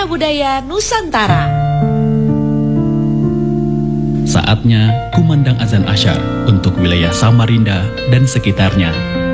budaya Nusantara. Saatnya kumandang azan asyar untuk wilayah Samarinda dan sekitarnya.